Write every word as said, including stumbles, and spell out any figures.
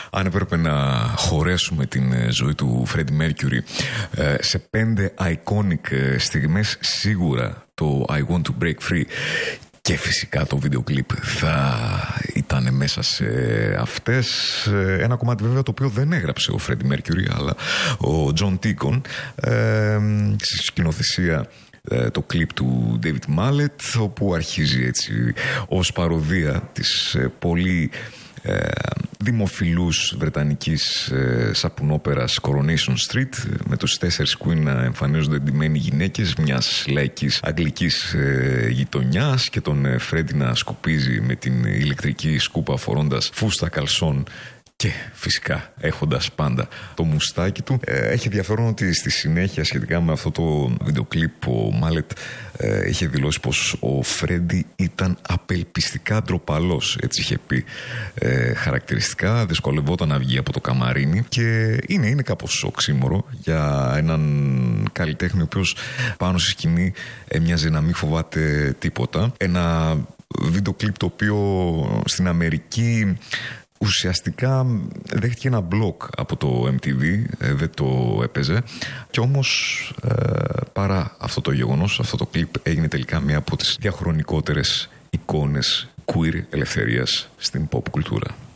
Αν έπρεπε να χωρέσουμε την ζωή του Φρέντι Μέρκιουρι σε πέντε iconic στιγμές, σίγουρα το I Want to Break Free και φυσικά το βίντεο κλιπ θα ήταν μέσα σε αυτές. Ένα κομμάτι βέβαια το οποίο δεν έγραψε ο Φρέντι Μέρκιουρι, αλλά ο Τζον Τίκον, ε, στη σκηνοθεσία το κλιπ του David Mallet, όπου αρχίζει έτσι ως παροδία της ε, πολύ ε, δημοφιλούς βρετανικής ε, σαπουνόπερας Coronation Street, με τους τέσσερις Queen να εμφανίζονται εντυμένοι γυναίκες μιας λαϊκής αγγλικής ε, γειτονιάς και τον ε, Φρέντι να σκουπίζει με την ηλεκτρική σκούπα φορώντας φούστα καλσόν και φυσικά έχοντας πάντα το μουστάκι του. Ε, έχει ενδιαφέρον ότι στη συνέχεια, σχετικά με αυτό το βίντεο κλιπ, ο Μάλετ ε, είχε δηλώσει πως ο Φρέντι ήταν απελπιστικά ντροπαλός, έτσι είχε πει ε, χαρακτηριστικά, δυσκολευόταν να βγει από το καμαρίνι και είναι, είναι κάπως οξύμορο για έναν καλλιτέχνη ο οποίος πάνω στη σκηνή έμοιαζε να μην φοβάται τίποτα. Ένα βίντεο κλιπ το οποίο στην Αμερική ουσιαστικά δέχτηκε ένα μπλοκ από το εμ τι βι, ε, δεν το έπαιζε, και όμως ε, παρά αυτό το γεγονός, αυτό το κλιπ έγινε τελικά μία από τις διαχρονικότερες εικόνες queer ελευθερίας στην pop κουλτούρα.